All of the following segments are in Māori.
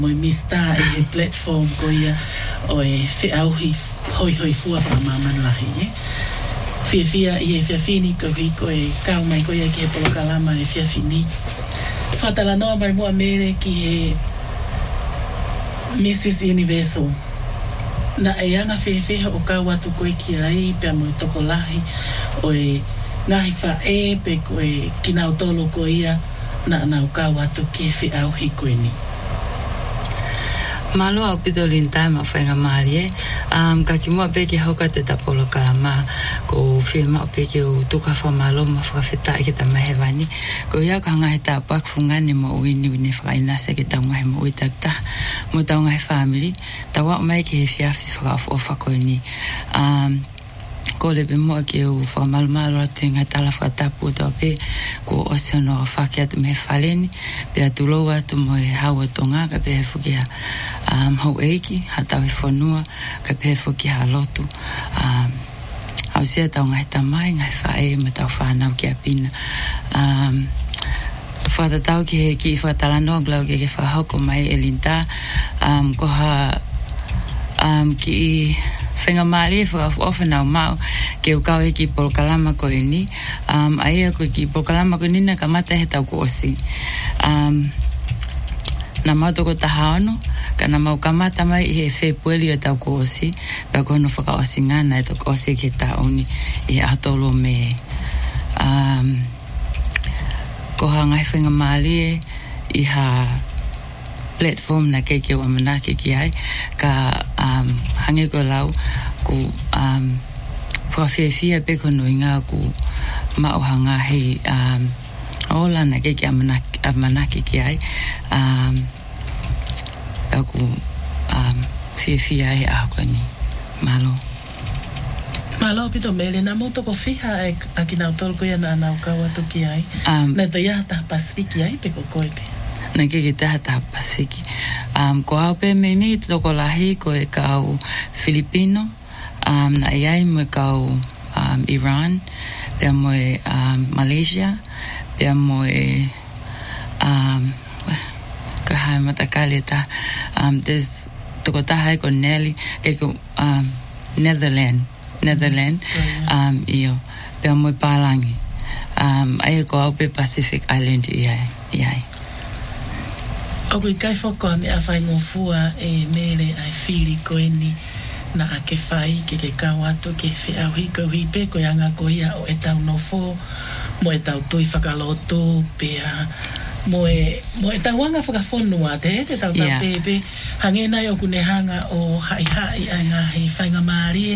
Moi mista e platform ko ia o e whiauhi hoi fua whamaman lahi. Fia i e whiawhini ko viko e kau mai ko ia ki he polokalama e whiawhini. Whatala noa mai mua mere ki he Mrs. Universal. Na e anga whiawhiha o kau atu koe ki ai pia mo toko lahi o e ngahi wha e pe ko e kinau tolo ko ia na o kau atu ki he whiauhi koe ni. Malo au pito lintai ma whainga maari e. Ka ki mua peke hauka te tapolo kalama ko whima o peke o tuka whamalo ma whakawhita i ke ta mahewani. Ko ia ka ngahe ta pakfungani mo uini whakainase ke ta ngahe mo uitakta mo ta ngahe family. Ta wak mai ke he whiawhi whakafu o whakoini. Ko lepe mua ke o whakamalo atu ngai tala whakatapu o pe ko osiono whake atu me whaleni pe atu lou atu mo e hau atonga ka pe he whukia hau eiki hatawi whanua ka pe he whukia lotu hau sia tau ngai tamai ngai whae me tau whanau ki a pina whatatau ki whatalanoa glau ke whahoko mai e linta ko ha ki whenga maari e whakafu nau mau ke ukau e ki polokalama ko ni aia ko ki polokalama ko nina ka mata he tau ko osi na mau toko tahaono ka na mau kamata mai i he whepueli e tau ko osi pa kono whakaosi ngana e toko osi ke taoni i he atolo me ko ha ngai whenga maari e i ha platform na ke wa manaki ki ai ka hange ko lau ku whawhiawhia pe kono inga ku mauhanga hei ola na ke manaki ki ai ku whiawhia hei ahokoni Malo pito mele na mo toko fiha e akina utolko ia na anaukawa toki ai na to ia ta Pasifiki ai pe ko koipe na ke taha Pasifiki. Ko au pe me mi toko lahi ko e kau Filipino, na iai mo e kau Iran, pia mo e Malaysia, pia mo e ka hai matakali ta des toko taha e ko Nelly e ko Netherland iyo pia mo e Palangi ai ko au pe Pacific Island iai Oku i kai whoko a mea whai ngofua e mere ai whiri koe ni na a ke whai ke kawatu ke whiauhi ko hui pe koe anga ko ia o e tau nofo mo e tau tui whakaloto pea mo e tau anga whakawhonua te tau tau pepe hangenai o kune hanga o hai ai ngā hei whainga maari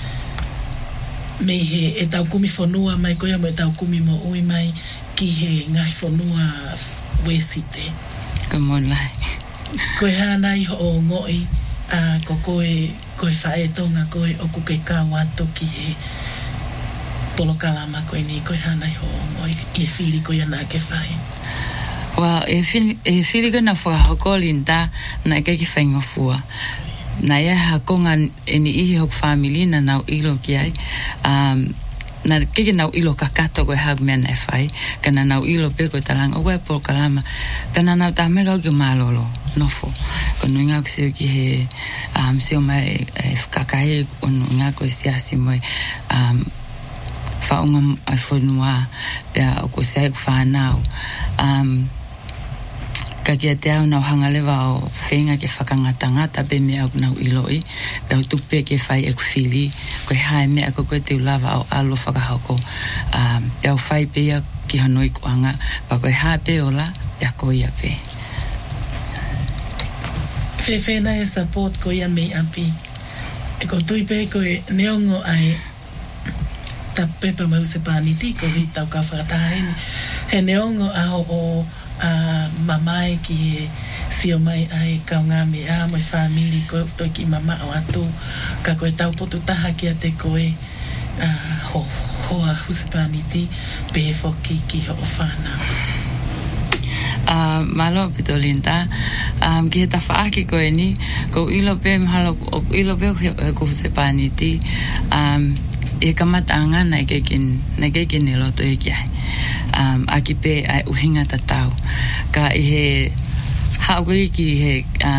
me he e tau kumi whonua mai koe mo e tau kumi mo ui mai ki he ngai whonua wesite Kamonai. Koe hanai ho ngoi ko koe whae tonga koe o kuke kawato ki he polokalama koe ni koe hanai ho ngoi i e whiri koe ana ke whae. Well, e whiri koe na whakahoko linta na ke ki whaingofua. Na ia hakonga e ni ihi hok family na nau ilo ki ai. Na keke nau ilo kakato koe hag mea nai whai, ka na nau ilo pe koe talanga, o koe polokalama, ka na nau tāme kau ki malolo, nofo. Ko nui ngā kusio ki he, sio mai e whakakahe, o nui ngā koe siasi moi, whaunga ai whanua, pia o ko sei whanau. Ka kia te au nau hangalewa o whenga ke whakangatangata pe mea au nau iloi, pe au tupe ke whai e kuwhili, koe hae mea ko koe te ulawa au alo whakahoko, pe au whai pe ia ki hanoi kuanga, pa koe hae pe ola, pe a koe ia pe. Whewhena e support ko ia mei api, e ko tui pe koe neongo ai ta pepa mau se pāniti, ko vi tau ka whakataheni, he neongo aho o mamai ki he sio mai ai kaunga me a mai family ko to ki mama o atu ka koe tau potu taha ki a te koe hoa husipaniti pe foki ki ho whana malo pitolinta ki he tawhaaki koe ni ko ilo pe mahalo ilo pe ko husipaniti e kamatanga na kekin ni loto e ki ai aki pe ai uhinga tatau ka i he hau ki he